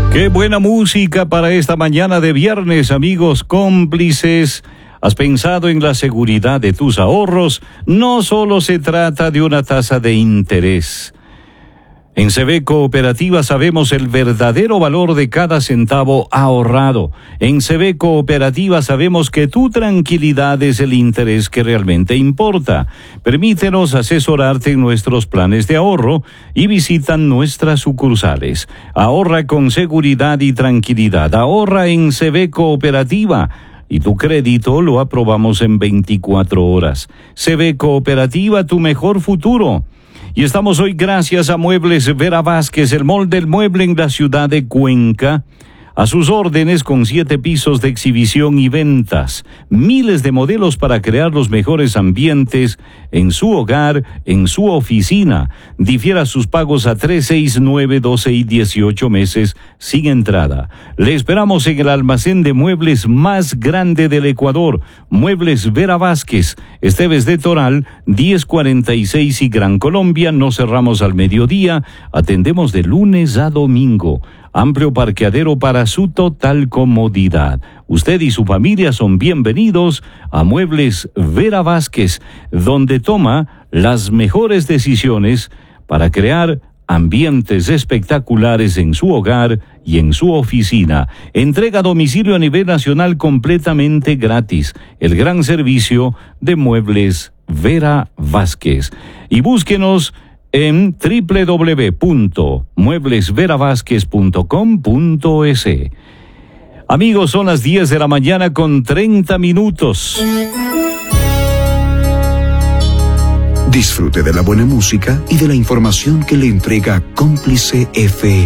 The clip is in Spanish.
Qué buena música para esta mañana de viernes, amigos cómplices. ¿Has pensado en la seguridad de tus ahorros? No solo se trata de una tasa de interés. En CB Cooperativa sabemos el verdadero valor de cada centavo ahorrado. En CB Cooperativa sabemos que tu tranquilidad es el interés que realmente importa. Permítenos asesorarte en nuestros planes de ahorro y visita nuestras sucursales. Ahorra con seguridad y tranquilidad. Ahorra en CB Cooperativa. Y tu crédito lo aprobamos en 24 horas. CB Cooperativa, tu mejor futuro. Y estamos hoy gracias a Muebles Vera Vázquez, el mall del mueble en la ciudad de Cuenca. A sus órdenes con 7 pisos de exhibición y ventas. Miles de modelos para crear los mejores ambientes en su hogar, en su oficina. Difiera sus pagos a 3, 6, 9, 12 y 18 meses sin entrada. Le esperamos en el almacén de muebles más grande del Ecuador. Muebles Vera Vázquez, Esteves de Toral, 1046 y Gran Colombia. No cerramos al mediodía. Atendemos de lunes a domingo. Amplio parqueadero para su total comodidad. Usted y su familia son bienvenidos a Muebles Vera Vázquez, donde toma las mejores decisiones para crear ambientes espectaculares en su hogar y en su oficina. Entrega a domicilio a nivel nacional completamente gratis. El gran servicio de Muebles Vera Vázquez. Y búsquenos en www.mueblesveravazquez.com.es. Amigos, son las 10 de la mañana con 30 minutos. Disfrute de la buena música y de la información que le entrega Cómplice FM.